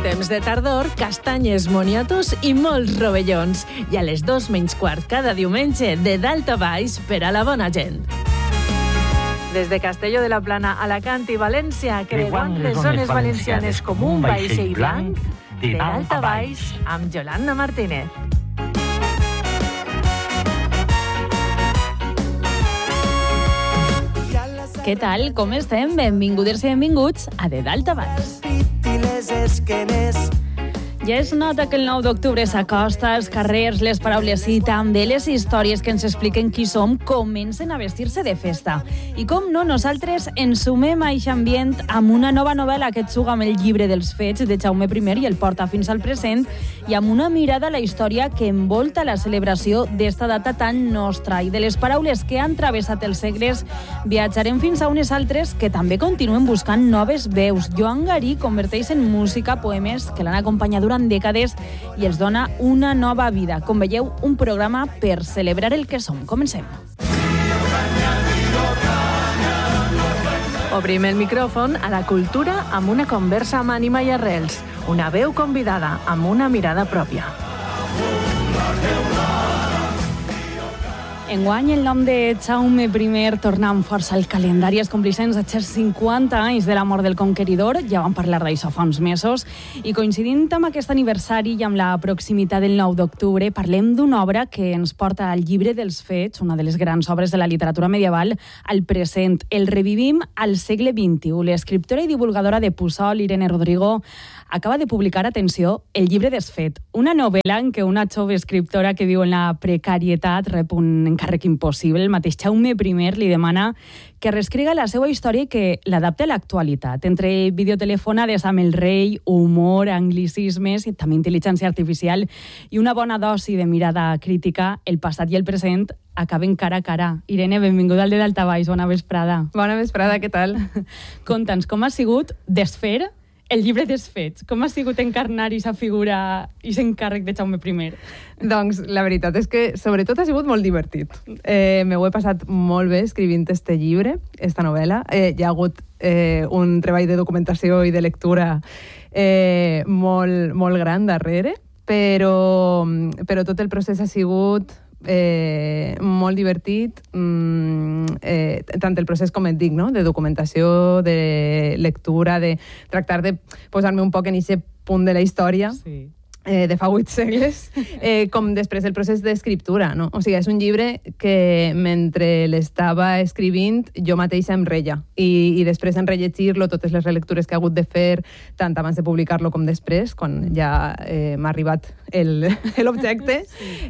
temps de tardor, castanyes, moniatos i molts rovellons. I a les 2:15 cada diumenge, de dalt a baix, per a la bona gent. Des de Castelló de la Plana, Alacant i València, creuant les zones valencianes com un vaixell blanc, de dalt a baix, amb Yolanda Martínez. Què tal? Com estem? Benvingudes i benvinguts a De Dalt a Baix. Ja es nota que el 9 d'octubre s'acosta, els carrers, les paraules i també les històries que ens expliquen qui som comencen a vestir-se de festa. I com no, nosaltres ens sumem a aquest ambient amb una nova novel·la que et juga amb el llibre dels fets de Jaume I i el porta fins al present i amb una mirada a la història que envolta la celebració d'esta data tan nostra. I de les paraules que han travessat els segles viatjarem fins a unes altres que també continuen buscant noves veus. Joan Garí converteix en música poemes que l'han acompanyat durant dècades i els dona una nova vida. Com veieu, un programa per celebrar el que som. Comencem. Obrim el micròfon a la cultura amb una conversa amb ànima i arrels. Una veu convidada amb una mirada pròpia. Enguany, el nom de Jaume I torna amb força al calendari. Es compleixen els 50 anys de la mort del conqueridor. Ja vam parlar d'això fa uns mesos. I coincidint amb aquest aniversari i amb la proximitat del 9 d'octubre, parlem d'una obra que ens porta al llibre dels fets, una de les grans obres de la literatura medieval, al present. El revivim al segle XXI. L'escriptora i divulgadora de Puçol, Irene Rodrigo, acaba de publicar, atenció, El llibre dels fets, una novel·la en què una jove escriptora que viu en la precarietat rep un encàrrec impossible. El mateix Jaume I li demana que reescriga la seva història i que l'adapte a l'actualitat. Entre videotelefonades amb el rei, humor, anglicismes i també intel·ligència artificial i una bona dosi de mirada crítica, el passat i el present acaben cara a cara. Irene, benvinguda al De Dalt a Baix. Bona vesprada. Bona vesprada, què tal? Conta'ns, com ha sigut desfer el llibre dels fets? Com ha sigut encarnar aquesta figura i aquest encàrrec de Jaume I? Doncs la veritat és que sobretot ha sigut molt divertit. M'ho he passat molt bé escrivint este llibre, esta novel·la. Hi ha hagut un treball de documentació i de lectura molt gran darrere, però tot el procés ha sigut molt divertit, tant el procés com et dic, no? De documentació, de lectura, de tractar de posar-me un poc en aquest punt de la història. Sí. De fa 8 segles, com després el procés d'escriptura, no? O sigui, és un llibre que mentre l'estava escrivint jo mateixa em reia i després en rellegir-lo, totes les relectures que he hagut de fer, tant abans de publicar-lo com després, quan ja m'ha arribat l'objecte,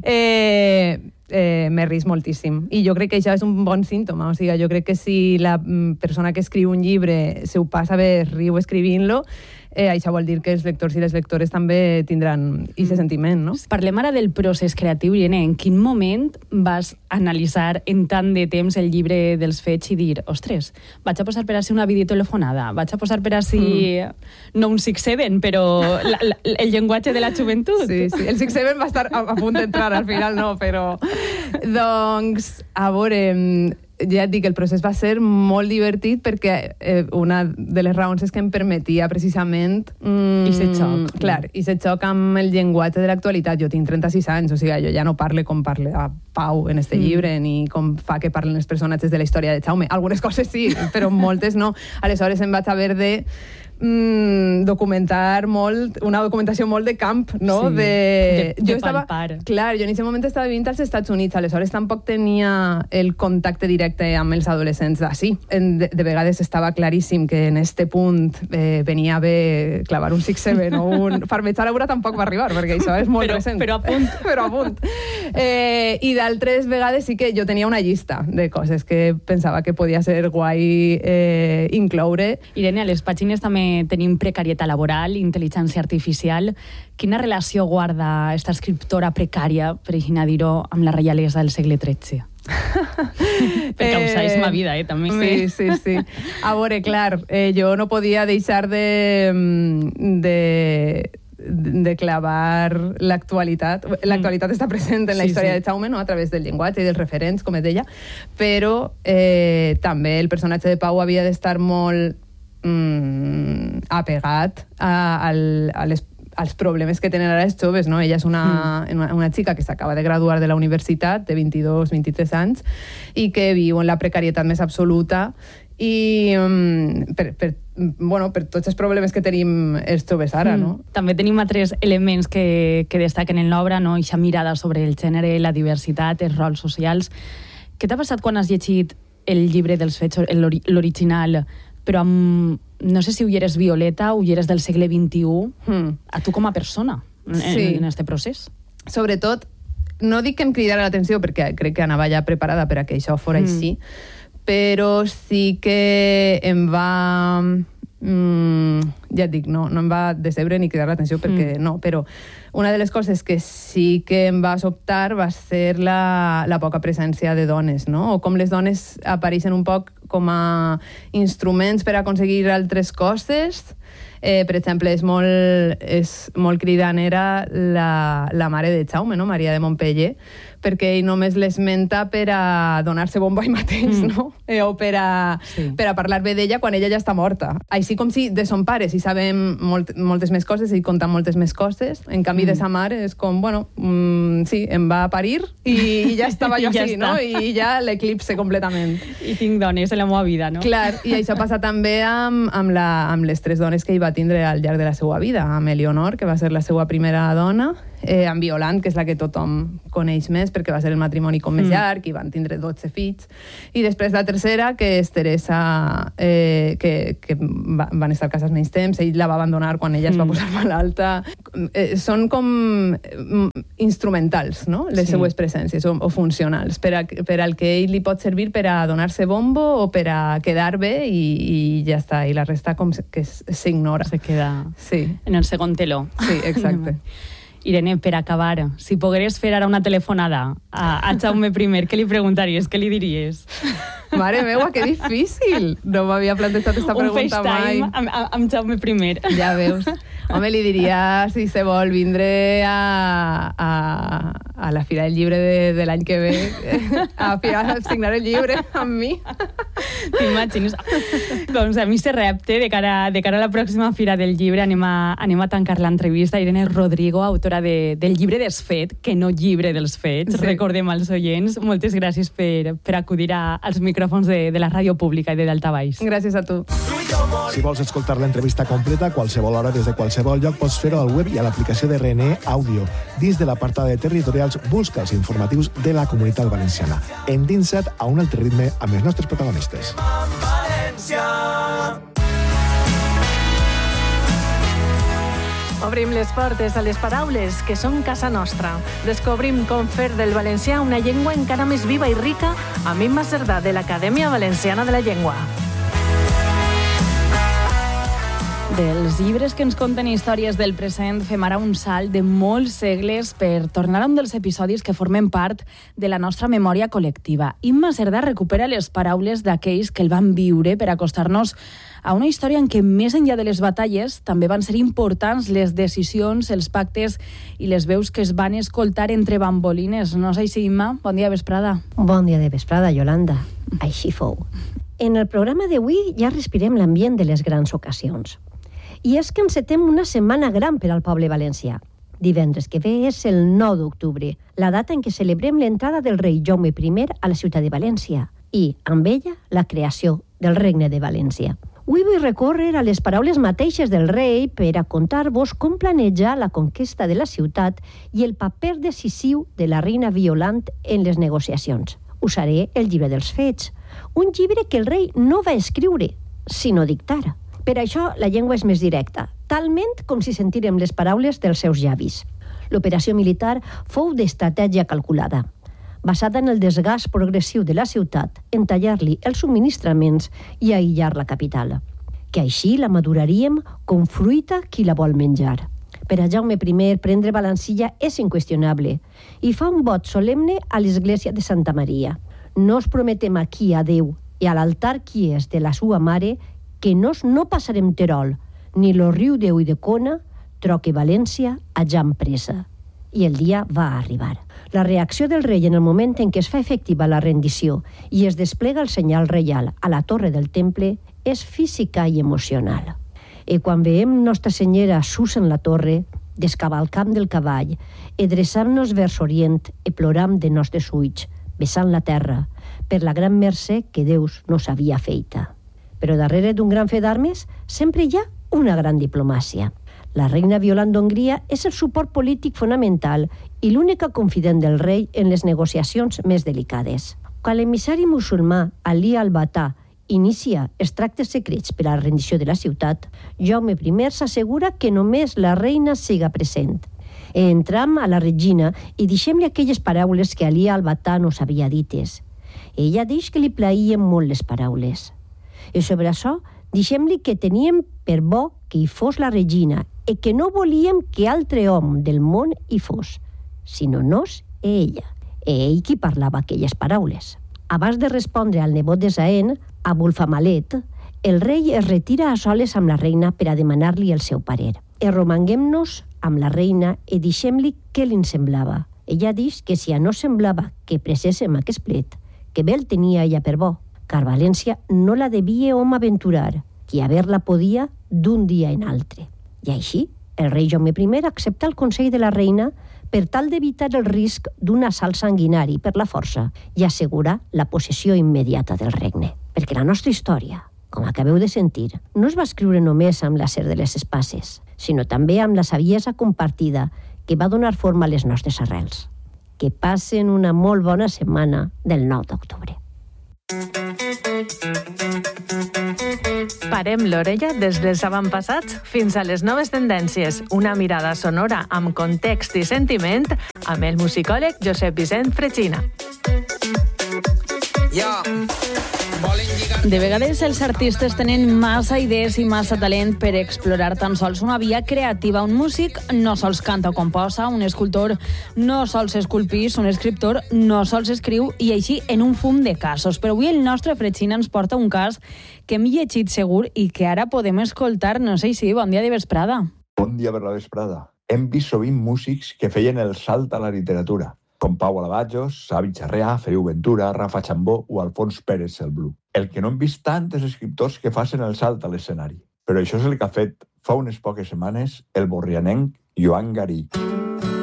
m'he risc moltíssim. I jo crec que això és un bon símptoma. O sigui, jo crec que si la persona que escriu un llibre se ho passa bé, riu escrivint-lo, això vol dir que els lectors i les lectores també tindran aquest sentiment, no? Parlem ara del procés creatiu, Irene. En quin moment vas analitzar en tant de temps el llibre dels fets i dir, ostres, vaig a posar per així una videotelefonada, vaig a posar per així no un 6-7, però el llenguatge de la joventut? Sí, sí. El 6-7 va estar a punt d'entrar, al final no, però... Doncs, a veure... Ja et dic, el procés va ser molt divertit perquè una de les raons és que em permetia precisament... I se xoc. Clar, i se xoc amb el llenguatge de l'actualitat. Jo tinc 36 anys, o sigui, jo ja no parle com parla Pau en este llibre, ni com fa que parlen els personatges de la història de Jaume. Algunes coses sí, però moltes no. Aleshores em vaig haver de documentar molt, una documentació molt de camp, no? Sí, de palpar. Clar, jo en aquest moment estava vivint als Estats Units, aleshores tampoc tenia el contacte directe amb els adolescents d'ací. De vegades estava claríssim que en este punt venia bé clavar un 6-7 o un... Farmetxar a tampoc va arribar, perquè això és molt recent. Però a punt. Però a punt. I d'altres vegades sí que jo tenia una llista de coses que pensava que podia ser guai incloure. Irene, a les pàgines també tenim precarietat laboral, intel·ligència artificial. Quina relació guarda aquesta escriptora precària, per així dir-ho, amb la reialesa del segle XIII? Per causar ma vida, també. Sí. A veure, clar, jo no podia deixar de clavar l'actualitat. L'actualitat està present en la història de Jaume, no? A través del llenguatge i dels referents, com et deia, però també el personatge de Pau havia d'estar molt apegat als problemes que tenen ara els joves, no? Ella és una xica que s'acaba de graduar de la universitat, de 22-23 anys, i que viu en la precarietat més absoluta i per tots els problemes que tenim els joves ara, no? També tenim altres elements que destaquen en l'obra, no? Eixa mirada sobre el gènere, la diversitat, els rols socials. Què t'ha passat quan has llegit el llibre dels fets, l'original, però amb, no sé si ho eres Violeta o eres del segle XXI, a tu com a persona en este procés? Sobretot, no dic que em cridara l'atenció perquè crec que anava ja preparada per a que això fos així, però sí que em va... ja et dic, no em va decebre ni cridar l'atenció perquè no, però una de les coses que sí que em va sobtar va ser la poca presència de dones, no? O com les dones apareixen un poc com a instruments per aconseguir altres coses. Per exemple, és molt cridanera la mare de Jaume, no? Maria de Montpeller, perquè ell només l'esmenta per a donar-se bomba ell mateix, no? O per a parlar bé d'ella quan ella ja està morta. Així com si de son pare si sabem moltes més coses i contant moltes més coses, en canvi de sa mare és com, bueno, sí, em va parir i ja estava jo així, no? I ja l'eclipse completament. I tinc dones en la meva vida, no? Clar, i això passa també amb les 3 dones que ell va tindre al llarg de la seva vida, amb Eleonor, que va ser la seva primera dona, amb Violant, que és la que tothom coneix més perquè va ser el matrimoni com més llarg i van tindre 12 fills, i després la tercera, que és Teresa, que van estar casats menys temps, ell la va abandonar quan ella es va posar malalta. Són com instrumentals, no?, les seues presències, o funcionals, per al que ell li pot servir per a donar-se bombo o per a quedar bé i ja està, i la resta com que s'ignora. Se queda en el segon teló. Sí, exacte. Irene, per acabar, si pogueres fer ara una telefonada a Jaume I, què li preguntaries, què li diries? Mare meua, que difícil! No m'havia plantejat aquesta pregunta mai. Un FaceTime amb Jaume I. Ja veus. Home, li diria si se vol vindre a la Fira del Llibre de l'any que ve a signar el llibre amb mi. T'imagines? Doncs a mi se repte, de cara a la pròxima Fira del Llibre, anem a tancar l'entrevista. Irene Rodrigo, autora del llibre desfet, que no llibre dels fets, recordem als oients. Moltes gràcies per acudir als micròfons de la ràdio pública i de Daltabaix. Gràcies a tu. Si vols escoltar l'entrevista completa a qualsevol hora des de qualsevol lloc, pots fer-ho al web i a l'aplicació de RNE Àudio. Dins de l'apartada de territorials, busca els informatius de la Comunitat Valenciana. Endinsa't a un altre ritme amb els nostres protagonistes. Obrim les portes a les paraules que són casa nostra. Descobrim com fer del valencià una llengua encara més viva i rica amb Imma Cerdà, de l'Acadèmia Valenciana de la Llengua. Dels llibres que ens conten històries del present, fem ara un salt de molts segles per tornar a un dels episodis que formen part de la nostra memòria col·lectiva. Imma Cerdà recupera les paraules d'aquells que el van viure per acostar-nos a una història en què, més enllà de les batalles, també van ser importants les decisions, els pactes i les veus que es van escoltar entre bambolines. No és així, Imma? Bon dia, vesprada. Bon dia de vesprada, Yolanda. Així fou. En el programa d'avui ja respirem l'ambient de les grans ocasions. I és que encetem una setmana gran per al poble valencià. Divendres que ve és el 9 d'octubre, la data en què celebrem l'entrada del rei Jaume I a la ciutat de València i, amb ella, la creació del Regne de València. Avui vull recórrer a les paraules mateixes del rei per a contar-vos com planeja la conquesta de la ciutat i el paper decisiu de la reina Violant en les negociacions. Usaré el llibre dels fets, un llibre que el rei no va escriure, sinó dictar. Per això la llengua és més directa, talment com si sentirem les paraules dels seus llavis. L'operació militar fou d'estratègia calculada, basada en el desgast progressiu de la ciutat, en tallar-li els subministraments i aïllar la capital, que així la maduraríem com fruita qui la vol menjar. Per a Jaume I, prendre Valencia és inqüestionable i fa un vot solemne a l'església de Santa Maria. No es prometem aquí a Déu i a l'altar qui és de la sua mare que nos no passarem Terol, ni lo riu d'Eu i de Cona, troque València a Jan Presa. I el dia va arribar. La reacció del rei en el moment en què es fa efectiva la rendició i es desplega el senyal reial a la torre del temple és física i emocional. I quan veiem Nostra Senyora sus en la torre, descavalcam del cavall, adreçant-nos vers Orient i ploram de nostres ulls, besant la terra, per la gran mercè que Deus nos havia feita. Però darrere d'un gran fet d'armes sempre hi ha una gran diplomàcia. La reina Violant d'Hongria és el suport polític fonamental i l'única confident del rei en les negociacions més delicades. Quan l'emissari musulmà Ali al-Batà inicia els tractes secrets per a la rendició de la ciutat, Jaume I s'assegura que només la reina siga present. Entram a la regina i deixem-li aquelles paraules que Ali al-Batà nos havia dites. Ella diu que li plaïen molt les paraules. I sobre això, deixem-li que teníem per bo que hi fos la regina i que no volíem que altre hom del món hi fos, sinó nos i ella. Ell qui parlava aquelles paraules. Abans de respondre al nebot de Zaén, Abulfamalet, el rei es retira a soles amb la reina per a demanar-li el seu parer. Romanguem-nos amb la reina i deixem-li què li semblava. Ella diu que si no semblava que preséssim aquest plet, que bé el tenia ella per bo, car València no la devia hom aventurar, qui haver-la podia d'un dia en altre. I així, el rei Jaume I accepta el consell de la reina per tal d'evitar el risc d'un assalt sanguinari per la força i assegurar la possessió immediata del regne. Perquè la nostra història, com acabeu de sentir, no es va escriure només amb l'acer de les espases, sinó també amb la saviesa compartida que va donar forma a les nostres arrels. Que passen una molt bona setmana del 9 d'octubre. Parem l'orella des dels avantpassats fins a les noves tendències. Una mirada sonora amb context i sentiment amb el musicòleg Josep Vicent Fretxina. De vegades els artistes tenen massa idees i massa talent per explorar tan sols una via creativa. Un músic no sols canta o composa, un escultor no sols esculpís, un escriptor no sols escriu, i així en un fum de casos. Però avui el nostre Fretxina ens porta un cas que hem llegit segur i que ara podem escoltar. No sé si bon dia de vesprada. Bon dia per la vesprada. Hem vist sovint músics que feien el salt a la literatura, com Pau Alabajos, Xavi Charreà, Feliu Ventura, Rafa Chambó o Alfons Pérez el Blu. El que no hem vist tantes escriptors que facin el salt a l'escenari. Però això és el que ha fet fa unes poques setmanes el borrianenc Joan Garí.